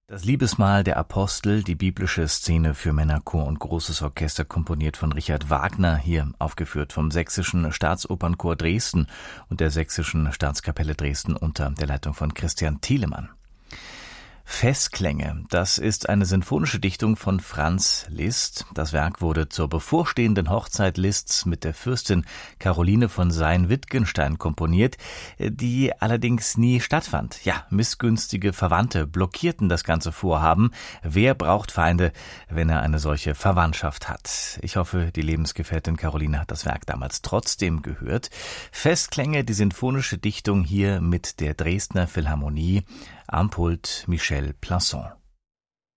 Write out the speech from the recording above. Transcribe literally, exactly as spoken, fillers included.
Das Liebesmahl der Apostel, die biblische Szene für Männerchor und großes Orchester, komponiert von Richard Wagner, hier aufgeführt vom Sächsischen Staatsopernchor Dresden und der Sächsischen Staatskapelle Dresden unter der Leitung von Christian Thielemann. Festklänge, das ist eine sinfonische Dichtung von Franz Liszt. Das Werk wurde zur bevorstehenden Hochzeit Liszts mit der Fürstin Caroline von Sayn-Wittgenstein komponiert, die allerdings nie stattfand. Ja, missgünstige Verwandte blockierten das ganze Vorhaben. Wer braucht Feinde, wenn er eine solche Verwandtschaft hat? Ich hoffe, die Lebensgefährtin Caroline hat das Werk damals trotzdem gehört. Festklänge, die sinfonische Dichtung hier mit der Dresdner Philharmonie. Am Pult Michel Plasson.